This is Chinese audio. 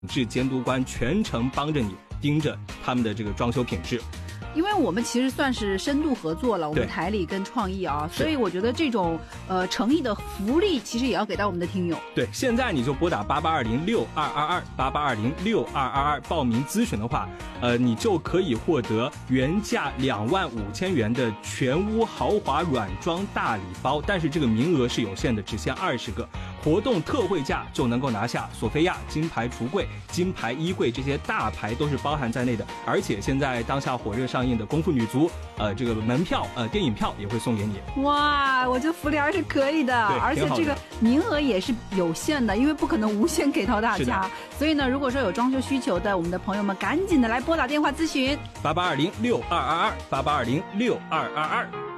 质监督官全程帮着你盯着他们的这个装修品质。 因为我们其实算是深度合作了，我们台里跟创意啊，所以我觉得这种诚意的福利其实也要给到我们的听友。 对，现在你就拨打8820622288206222报名咨询的话，你就可以获得原价25000元的全屋豪华软装大礼包，但是这个名额是有限的，只限20个。活动特惠价就能够拿下索菲亚、金牌橱柜、金牌衣柜，这些大牌都是包含在内的。而且现在当下火热上映的功夫女足，这个门票电影票也会送给你。 哇，我觉得福利还是可以的，而且这个名额也是有限的，因为不可能无限给到大家。所以呢，如果说有装修需求的我们的朋友们，赶紧的来拨打电话咨询 8820622288206222。